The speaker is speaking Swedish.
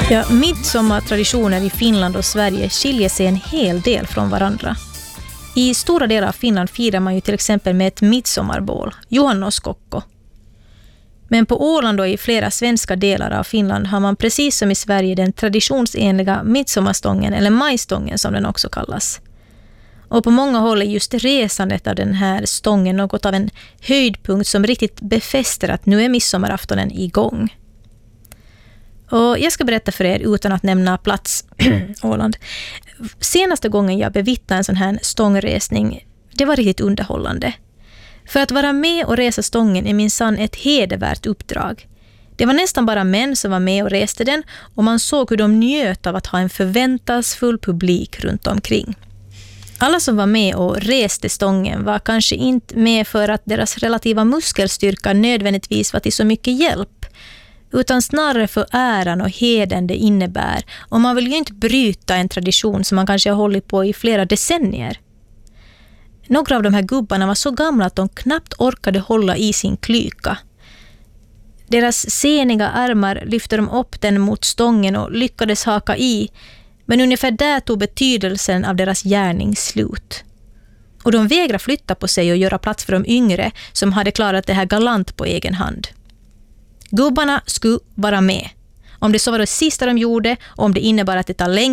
Ja, midsommartraditioner i Finland och Sverige skiljer sig en hel del från varandra. I stora delar av Finland firar man ju till exempel med ett midsommarbål, juhannuskokko. Men på Åland och i flera svenska delar av Finland har man precis som i Sverige den traditionsenliga midsommarstången eller majstången som den också kallas. Och på många håll är just resandet av den här stången något av en höjdpunkt som riktigt befäster att nu är midsommaraftonen igång. Och jag ska berätta för er utan att nämna plats, Åland. Senaste gången jag bevittnade en sån här stångresning, det var riktigt underhållande. För att vara med och resa stången är minsann ett hedervärt uppdrag. Det var nästan bara män som var med och reste den och man såg hur de njöt av att ha en förväntansfull publik runt omkring. Alla som var med och reste stången var kanske inte med för att deras relativa muskelstyrka nödvändigtvis var till så mycket hjälp, utan snarare för äran och heden det innebär, och man vill ju inte bryta en tradition som man kanske har hållit på i flera decennier. Några av de här gubbarna var så gamla att de knappt orkade hålla i sin klyka. Deras seniga armar lyfte de upp den mot stången och lyckades haka i, men ungefär där tog betydelsen av deras gärning slut. Och de vägrade flytta på sig och göra plats för de yngre som hade klarat det här galant på egen hand. Gubbarna skulle vara med. Om det så var det sista de gjorde, och om det innebar att det tar längre